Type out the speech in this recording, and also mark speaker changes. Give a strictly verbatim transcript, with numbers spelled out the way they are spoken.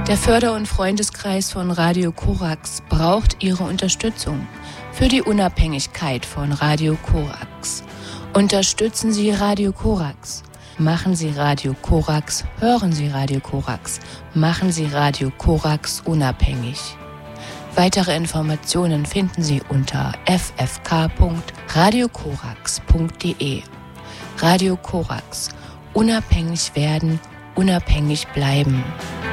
Speaker 1: Der Förder- und Freundeskreis von Radio Korax braucht Ihre Unterstützung für die Unabhängigkeit von Radio Korax. Unterstützen Sie Radio Korax. Machen Sie Radio Korax, hören Sie Radio Korax, machen Sie Radio Korax unabhängig. Weitere Informationen finden Sie unter f f k punkt radio korax punkt d e. Radio Korax. Unabhängig werden, unabhängig bleiben.